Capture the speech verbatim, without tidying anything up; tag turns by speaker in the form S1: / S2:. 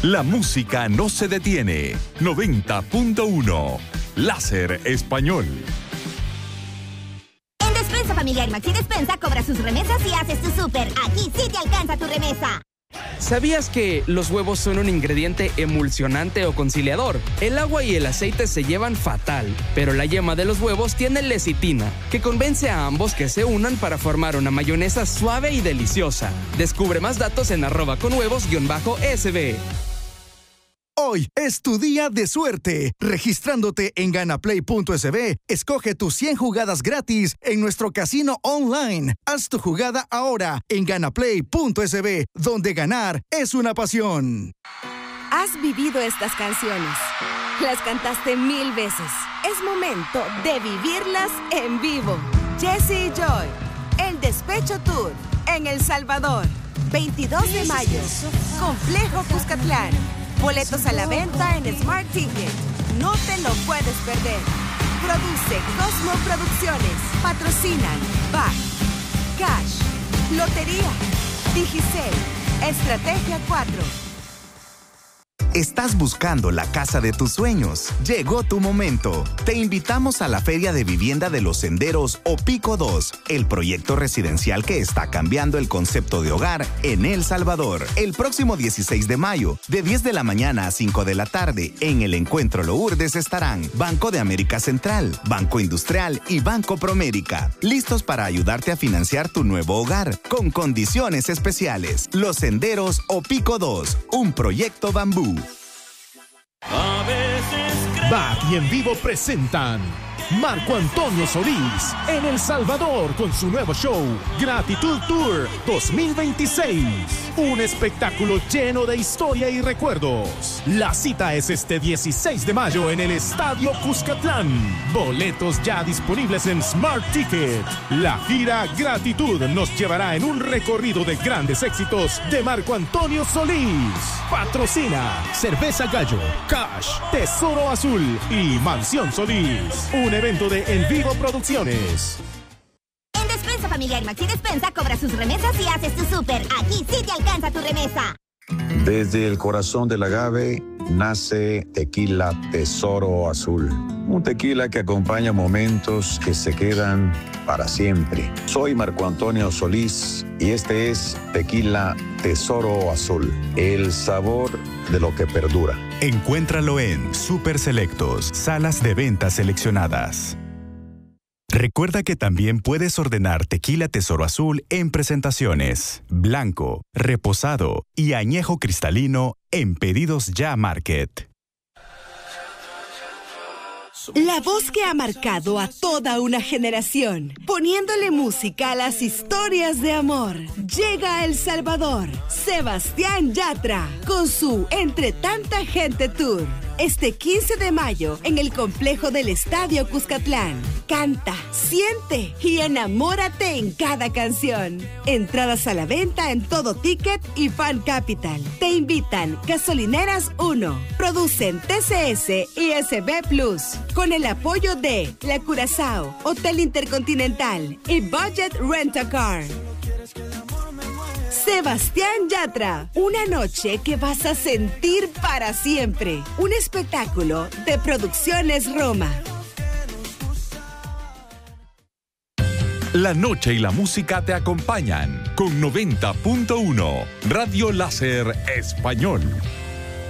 S1: La música no se detiene. noventa punto uno. Láser Español.
S2: En Despensa Familiar Maxi Despensa cobra sus remesas y haces tu súper. Aquí sí te alcanza tu remesa.
S3: ¿Sabías que los huevos son un ingrediente emulsionante o conciliador? El agua y el aceite se llevan fatal, pero la yema de los huevos tiene lecitina, que convence a ambos que se unan para formar una mayonesa suave y deliciosa. Descubre más datos en arroba con huevos guión bajo S B.
S4: Hoy es tu día de suerte. Registrándote en ganaplay punto S B, escoge tus cien jugadas gratis en nuestro casino online. Haz tu jugada ahora en ganaplay punto S B, donde ganar es una pasión.
S5: Has vivido estas canciones. Las cantaste mil veces. Es momento de vivirlas en vivo. Jesse y Joy, el Despecho Tour en El Salvador. veintidós de mayo. Complejo Cuscatlán. Boletos a la venta en Smart Ticket. No te lo puedes perder. Produce Cosmo Producciones. Patrocinan B A C, Cash, Lotería, Digicel, Estrategia cuatro.
S6: ¿Estás buscando la casa de tus sueños? Llegó tu momento. Te invitamos a la Feria de Vivienda de los Senderos o Pico dos, el proyecto residencial que está cambiando el concepto de hogar en El Salvador. El próximo dieciséis de mayo, de diez de la mañana a cinco de la tarde, en el Encuentro Lourdes estarán Banco de América Central, Banco Industrial y Banco Promérica, listos para ayudarte a financiar tu nuevo hogar, con condiciones especiales. Los Senderos o Pico dos, un proyecto Bambú.
S7: B A C y En Vivo presentan Marco Antonio Solís en El Salvador con su nuevo show Gratitud Tour dos mil veintiséis. Un espectáculo lleno de historia y recuerdos. La cita es este dieciséis de mayo en el Estadio Cuscatlán. Boletos ya disponibles en Smart Ticket. La gira Gratitud nos llevará en un recorrido de grandes éxitos de Marco Antonio Solís. Patrocina Cerveza Gallo, Cash, Tesoro Azul y Mansión Solís. Un evento de En Vivo Producciones.
S2: En Despensa Familiar Maxi Despensa cobra sus remesas y haces tu súper. Aquí sí te alcanza tu remesa.
S8: Desde el corazón del agave nace Tequila Tesoro Azul. Un tequila que acompaña momentos que se quedan para siempre. Soy Marco Antonio Solís y este es Tequila Tesoro Azul. El sabor de lo que perdura.
S1: Encuéntralo en Super Selectos, salas de ventas seleccionadas. Recuerda que también puedes ordenar Tequila Tesoro Azul en presentaciones, blanco, reposado y añejo cristalino en Pedidos Ya Market.
S5: La voz que ha marcado a toda una generación, poniéndole música a las historias de amor. Llega a El Salvador, Sebastián Yatra, con su Entre Tanta Gente Tour. Este quince de mayo, en el complejo del Estadio Cuscatlán. Canta, siente y enamórate en cada canción. Entradas a la venta en Todo Ticket y Fan Capital. Te invitan Gasolineras uno. Producen T C S y S B Plus. Con el apoyo de La Curazao, Hotel Intercontinental y Budget Rent-A-Car. Sebastián Yatra, una noche que vas a sentir para siempre. Un espectáculo de Producciones Roma.
S1: La noche y la música te acompañan con noventa punto uno Radio Láser Español.